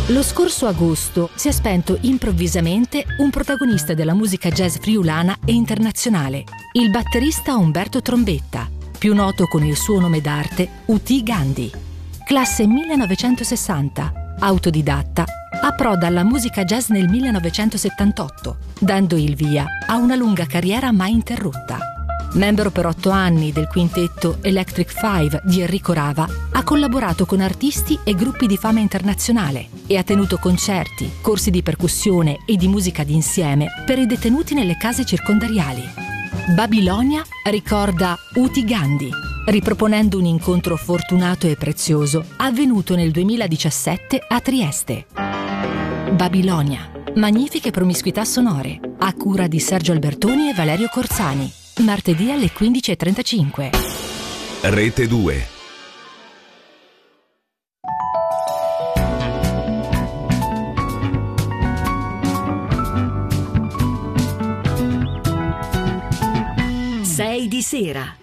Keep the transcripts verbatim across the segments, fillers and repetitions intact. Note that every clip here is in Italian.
Lo scorso agosto si è spento improvvisamente un protagonista della musica jazz friulana e internazionale, il batterista Umberto Trombetta, più noto con il suo nome d'arte U T Gandhi. Classe millenovecentosessanta, autodidatta, approda alla musica jazz nel millenovecentosettantotto, dando il via a una lunga carriera mai interrotta. Membro per otto anni del quintetto Electric Five di Enrico Rava, ha collaborato con artisti e gruppi di fama internazionale e ha tenuto concerti, corsi di percussione e di musica d'insieme per i detenuti nelle case circondariali. Babilonia ricorda U T Gandhi, riproponendo un incontro fortunato e prezioso avvenuto nel duemiladiciassette a Trieste. Babilonia, magnifiche promiscuità sonore, a cura di Sergio Albertoni e Valerio Corsani. Martedì alle quindici e trentacinque. Rete due. sei di sera.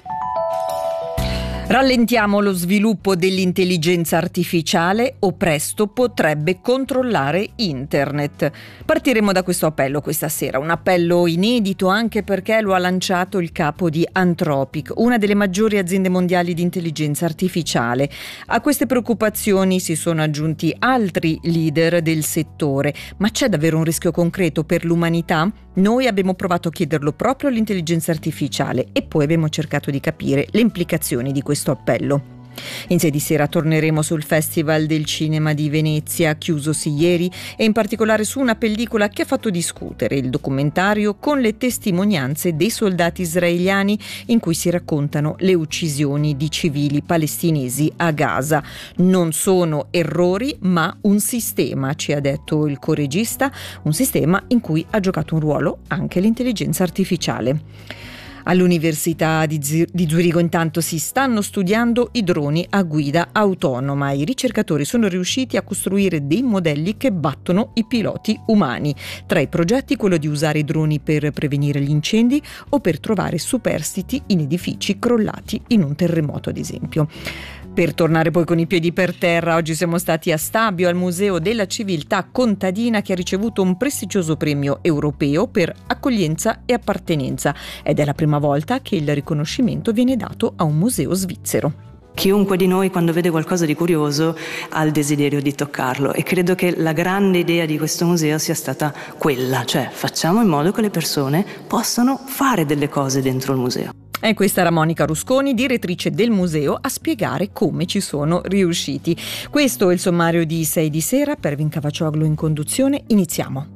Rallentiamo lo sviluppo dell'intelligenza artificiale o presto potrebbe controllare internet. Partiremo da questo appello questa sera, un appello inedito anche perché lo ha lanciato il capo di Anthropic, una delle maggiori aziende mondiali di intelligenza artificiale. A queste preoccupazioni si sono aggiunti altri leader del settore, ma c'è davvero un rischio concreto per l'umanità? Noi abbiamo provato a chiederlo proprio all'intelligenza artificiale e poi abbiamo cercato di capire le implicazioni di questo appello. In sei di sera torneremo sul Festival del Cinema di Venezia, chiusosi ieri, e in particolare su una pellicola che ha fatto discutere, il documentario con le testimonianze dei soldati israeliani in cui si raccontano le uccisioni di civili palestinesi a Gaza. Non sono errori, ma un sistema, ci ha detto il coregista, un sistema in cui ha giocato un ruolo anche l'intelligenza artificiale. All'Università di, Z- di Zurigo intanto si stanno studiando i droni a guida autonoma. I ricercatori sono riusciti a costruire dei modelli che battono i piloti umani. Tra i progetti quello di usare i droni per prevenire gli incendi o per trovare superstiti in edifici crollati in un terremoto, ad esempio. Per tornare poi con i piedi per terra, oggi siamo stati a Stabio, al Museo della Civiltà Contadina, che ha ricevuto un prestigioso premio europeo per accoglienza e appartenenza, ed è la prima volta che il riconoscimento viene dato a un museo svizzero. Chiunque di noi, quando vede qualcosa di curioso, ha il desiderio di toccarlo, e credo che la grande idea di questo museo sia stata quella, cioè facciamo in modo che le persone possano fare delle cose dentro il museo. E questa era Monica Rusconi, direttrice del museo, a spiegare come ci sono riusciti. Questo è il sommario di sei di sera. Per Vin Cavaccioglu in conduzione, iniziamo.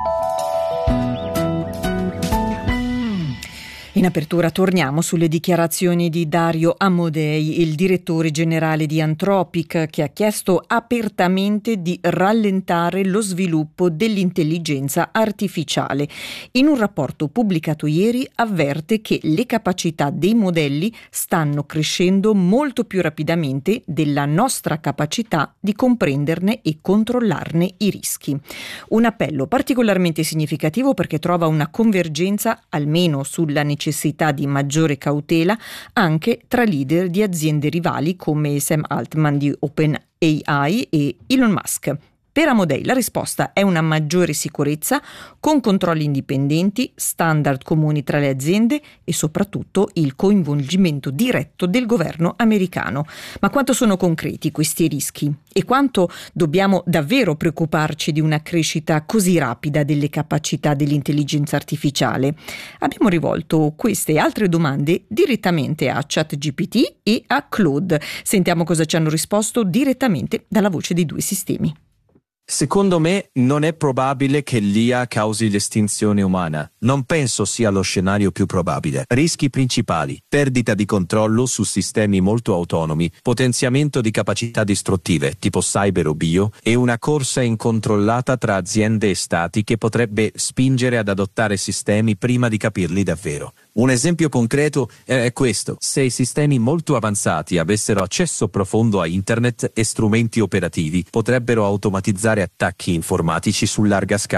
In apertura torniamo sulle dichiarazioni di Dario Amodei, il direttore generale di Anthropic, che ha chiesto apertamente di rallentare lo sviluppo dell'intelligenza artificiale. In un rapporto pubblicato ieri avverte che le capacità dei modelli stanno crescendo molto più rapidamente della nostra capacità di comprenderne e controllarne i rischi. Un appello particolarmente significativo perché trova una convergenza, almeno sulla necessità necessità di maggiore cautela, anche tra leader di aziende rivali come Sam Altman di OpenAI e Elon Musk. Per Amodei la risposta è una maggiore sicurezza con controlli indipendenti, standard comuni tra le aziende e soprattutto il coinvolgimento diretto del governo americano. Ma quanto sono concreti questi rischi? E quanto dobbiamo davvero preoccuparci di una crescita così rapida delle capacità dell'intelligenza artificiale? Abbiamo rivolto queste e altre domande direttamente a ChatGPT e a Claude. Sentiamo cosa ci hanno risposto direttamente dalla voce dei due sistemi. Secondo me non è probabile che l'I A causi l'estinzione umana. Non penso sia lo scenario più probabile. Rischi principali: perdita di controllo su sistemi molto autonomi, potenziamento di capacità distruttive tipo cyber o bio, e una corsa incontrollata tra aziende e stati che potrebbe spingere ad adottare sistemi prima di capirli davvero. Un esempio concreto è questo: se i sistemi molto avanzati avessero accesso profondo a internet e strumenti operativi, potrebbero automatizzare attacchi informatici su larga scala